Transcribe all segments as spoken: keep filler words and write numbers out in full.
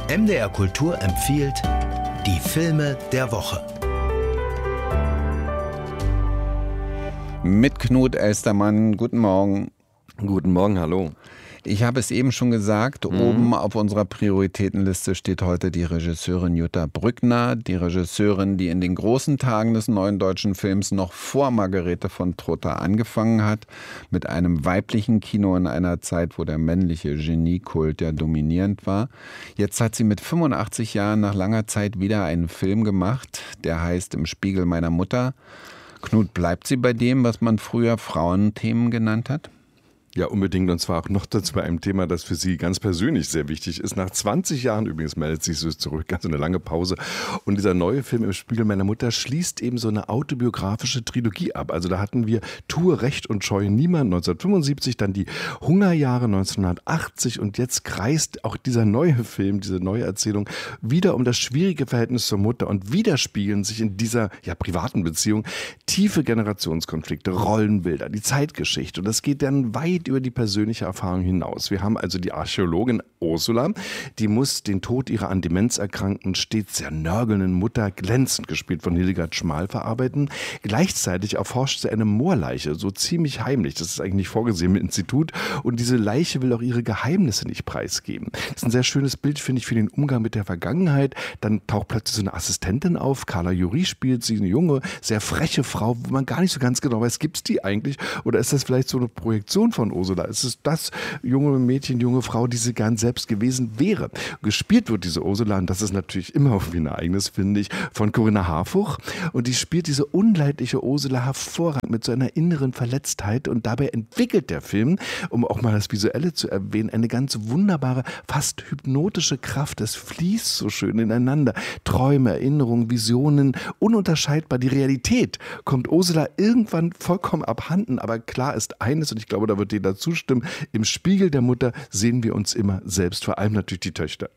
M D R Kultur empfiehlt die Filme der Woche. Mit Knut Elstermann. Guten Morgen. Guten Morgen, hallo. Ich habe es eben schon gesagt, mhm. oben auf unserer Prioritätenliste steht heute die Regisseurin Jutta Brückner, die Regisseurin, die in den großen Tagen des neuen deutschen Films noch vor Margarete von Trotta angefangen hat, mit einem weiblichen Kino in einer Zeit, wo der männliche Geniekult ja dominierend war. Jetzt hat sie mit fünfundachtzig Jahren nach langer Zeit wieder einen Film gemacht, der heißt Im Spiegel meiner Mutter. Knut, bleibt sie bei dem, was man früher Frauenthemen genannt hat? Ja, unbedingt, und zwar auch noch dazu bei einem Thema, das für Sie ganz persönlich sehr wichtig ist. Nach zwanzig Jahren übrigens meldet sich so zurück, ganz eine lange Pause. Und dieser neue Film Im Spiegel meiner Mutter schließt eben so eine autobiografische Trilogie ab. Also da hatten wir Tue, Recht und Scheue niemand neunzehnhundertfünfundsiebzig, dann die Hungerjahre neunzehnhundertachtzig und jetzt kreist auch dieser neue Film, diese neue Erzählung wieder um das schwierige Verhältnis zur Mutter und widerspiegeln sich in dieser ja, privaten Beziehung tiefe Generationskonflikte, Rollenbilder, die Zeitgeschichte. Und das geht dann weit über die persönliche Erfahrung hinaus. Wir haben also die Archäologin Ursula, die muss den Tod ihrer an Demenz erkrankten, stets sehr nörgelnden Mutter, glänzend gespielt von Hildegard Schmal, verarbeiten. Gleichzeitig erforscht sie eine Moorleiche, so ziemlich heimlich, das ist eigentlich nicht vorgesehen im Institut, und diese Leiche will auch ihre Geheimnisse nicht preisgeben. Das ist ein sehr schönes Bild, finde ich, für den Umgang mit der Vergangenheit. Dann taucht plötzlich so eine Assistentin auf, Carla Jury spielt sie, eine junge, sehr freche Frau, wo man gar nicht so ganz genau weiß, gibt es die eigentlich, oder ist das vielleicht so eine Projektion von Ursula? Es ist das junge Mädchen, junge Frau, die sie gern selbst gewesen wäre. Gespielt wird diese Ursula, und das ist natürlich immer irgendwie ein Ereignis, finde ich, von Corinna Harfuch. Und die spielt diese unleidliche Ursula hervorragend mit so einer inneren Verletztheit. Und dabei entwickelt der Film, um auch mal das Visuelle zu erwähnen, eine ganz wunderbare, fast hypnotische Kraft. Das fließt so schön ineinander. Träume, Erinnerungen, Visionen, ununterscheidbar. Die Realität kommt Ursula irgendwann vollkommen abhanden. Aber klar ist eines, und ich glaube, da wird jeder zustimmen: Im Spiegel der Mutter sehen wir uns immer selbst, vor allem natürlich die Töchter.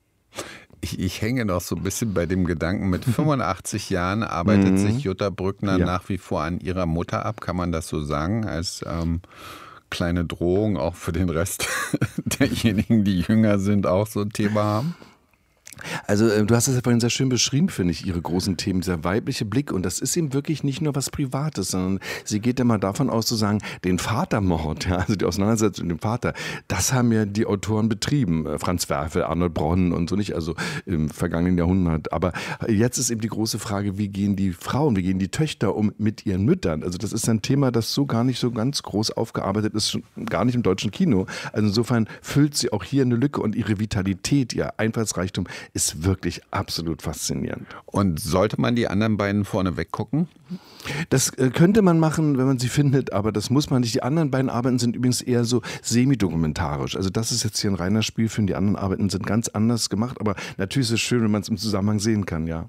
Ich, ich hänge noch so ein bisschen bei dem Gedanken, mit fünfundachtzig Jahren arbeitet mhm. sich Jutta Brückner ja. nach wie vor an ihrer Mutter ab, kann man das so sagen, als ähm, kleine Drohung auch für den Rest derjenigen, die jünger sind, auch so ein Thema haben? Also du hast es ja vorhin sehr schön beschrieben, finde ich, ihre großen Themen, dieser weibliche Blick. Und das ist eben wirklich nicht nur was Privates, sondern sie geht ja mal davon aus zu sagen, den Vatermord, ja, also die Auseinandersetzung mit dem Vater, das haben ja die Autoren betrieben. Franz Werfel, Arnold Bronn und so nicht, also im vergangenen Jahrhundert. Aber jetzt ist eben die große Frage, wie gehen die Frauen, wie gehen die Töchter um mit ihren Müttern? Also das ist ein Thema, das so gar nicht so ganz groß aufgearbeitet ist, gar nicht im deutschen Kino. Also insofern füllt sie auch hier eine Lücke, und ihre Vitalität, ihr Einfallsreichtum ist wirklich absolut faszinierend. Und sollte man die anderen beiden vorne weggucken? Das äh, könnte man machen, wenn man sie findet, aber das muss man nicht. Die anderen beiden Arbeiten sind übrigens eher so semi-dokumentarisch. Also das ist jetzt hier ein reiner Spielfilm. Die anderen Arbeiten sind ganz anders gemacht, aber natürlich ist es schön, wenn man es im Zusammenhang sehen kann, ja.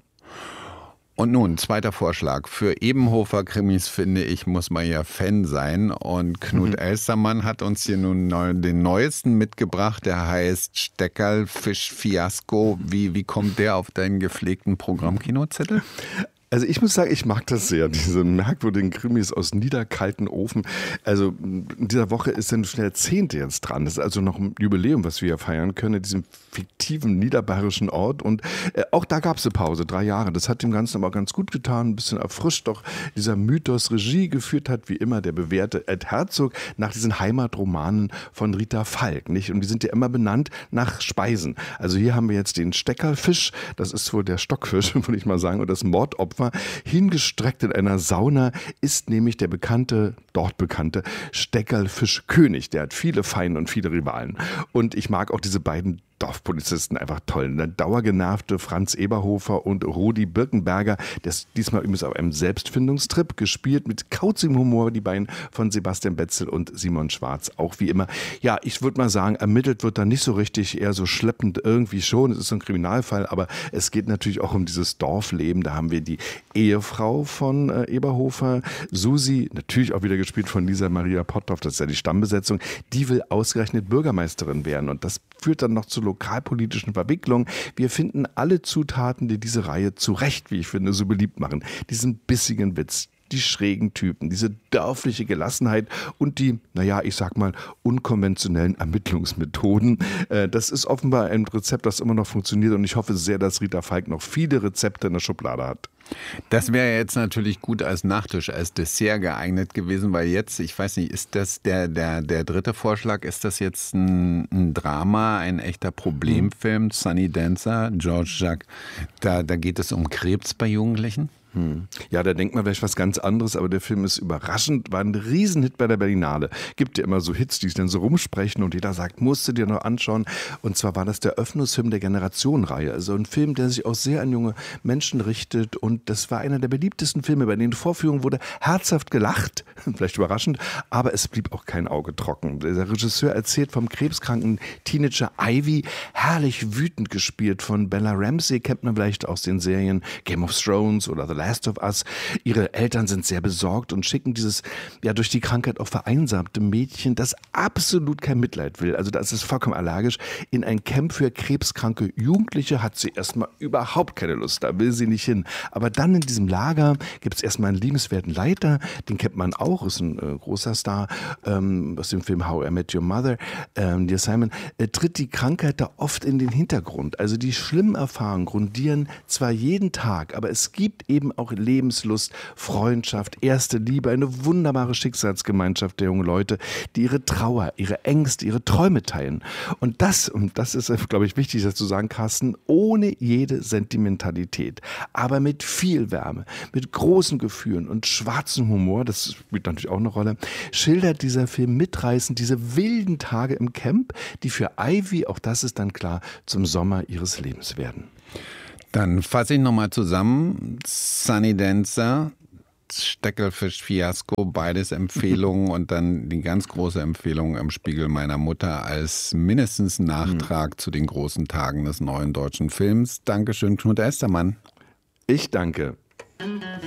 Und nun, zweiter Vorschlag. Für Ebenhofer-Krimis, finde ich, muss man ja Fan sein. Und Knut mhm. Elstermann hat uns hier nun neu, den neuesten mitgebracht. Der heißt Steckerl-Fisch-Fiasko. Wie, wie kommt der auf deinen gepflegten Programmkinozettel? Also ich muss sagen, ich mag das sehr, diese merkwürdigen Krimis aus niederkalten Ofen. Also in dieser Woche ist dann schon der zehnte jetzt dran. Das ist also noch ein Jubiläum, was wir hier feiern können, in diesem fiktiven niederbayerischen Ort. Und äh, auch da gab es eine Pause, drei Jahre. Das hat dem Ganzen aber ganz gut getan, ein bisschen erfrischt. Doch dieser Mythos Regie geführt hat, wie immer, der bewährte Ed Herzog nach diesen Heimatromanen von Rita Falk. Nicht? Und die sind ja immer benannt nach Speisen. Also hier haben wir jetzt den Steckerlfisch, das ist wohl der Stockfisch, würde ich mal sagen, und das Mordopfer. Hingestreckt in einer Sauna ist nämlich der bekannte, dort bekannte Steckerlfischkönig. Der hat viele Feinde und viele Rivalen. Und ich mag auch diese beiden Dorfpolizisten einfach toll. Der dauergenervte Franz Eberhofer und Rudi Birkenberger, der ist diesmal übrigens auf einem Selbstfindungstrip, gespielt mit kauzigem Humor, die beiden von Sebastian Betzel und Simon Schwarz, auch wie immer. Ja, ich würde mal sagen, ermittelt wird da nicht so richtig, eher so schleppend irgendwie schon. Es ist so ein Kriminalfall, aber es geht natürlich auch um dieses Dorfleben. Da haben wir die Ehefrau von äh, Eberhofer, Susi, natürlich auch wieder gespielt von Lisa Maria Potthoff, das ist ja die Stammbesetzung, die will ausgerechnet Bürgermeisterin werden, und das führt dann noch zu lokalpolitischen Verwicklungen. Wir finden alle Zutaten, die diese Reihe zu Recht, wie ich finde, so beliebt machen. Diesen bissigen Witz, die schrägen Typen, diese dörfliche Gelassenheit und die, naja, ich sag mal, unkonventionellen Ermittlungsmethoden. Das ist offenbar ein Rezept, das immer noch funktioniert und ich hoffe sehr, dass Rita Falk noch viele Rezepte in der Schublade hat. Das wäre jetzt natürlich gut als Nachtisch, als Dessert geeignet gewesen, weil jetzt, ich weiß nicht, ist das der, der, der dritte Vorschlag, ist das jetzt ein, ein Drama, ein echter Problemfilm, Sunny Dancer, George Jacques, da, da geht es um Krebs bei Jugendlichen? Hm. Ja, da denkt man vielleicht was ganz anderes, aber der Film ist überraschend, war ein Riesenhit bei der Berlinale. Gibt ja immer so Hits, die sich dann so rumsprechen und jeder sagt, musst du dir noch anschauen. Und zwar war das der Öffnungsfilm der Generation-Reihe. Also ein Film, der sich auch sehr an junge Menschen richtet und das war einer der beliebtesten Filme, bei denen Vorführungen wurde herzhaft gelacht, vielleicht überraschend, aber es blieb auch kein Auge trocken. Der Regisseur erzählt vom krebskranken Teenager Ivy, herrlich wütend gespielt von Bella Ramsey, kennt man vielleicht aus den Serien Game of Thrones oder The Last of Us. Ihre Eltern sind sehr besorgt und schicken dieses ja durch die Krankheit auch vereinsamte Mädchen, das absolut kein Mitleid will, also da ist es vollkommen allergisch, in ein Camp für krebskranke Jugendliche, hat sie erstmal überhaupt keine Lust, da will sie nicht hin. Aber dann in diesem Lager gibt es erstmal einen liebenswerten Leiter, den kennt man auch, ist ein äh, großer Star ähm, aus dem Film How I Met Your Mother, ähm, Dear Simon, äh, tritt die Krankheit da oft in den Hintergrund. Also die schlimmen Erfahrungen grundieren zwar jeden Tag, aber es gibt eben auch Lebenslust, Freundschaft, erste Liebe, eine wunderbare Schicksalsgemeinschaft der jungen Leute, die ihre Trauer, ihre Ängste, ihre Träume teilen. Und das, und das ist, glaube ich, wichtig, das zu sagen, Carsten, ohne jede Sentimentalität, aber mit viel Wärme, mit großen Gefühlen und schwarzem Humor, das spielt natürlich auch eine Rolle, schildert dieser Film mitreißend diese wilden Tage im Camp, die für Ivy, auch das ist dann klar, zum Sommer ihres Lebens werden. Dann fasse ich nochmal zusammen. Sunny Dancer, Steckelfisch-Fiasko, beides Empfehlungen und dann die ganz große Empfehlung im Spiegel meiner Mutter als mindestens Nachtrag mhm. zu den großen Tagen des neuen deutschen Films. Dankeschön, Knut Elstermann. Ich danke.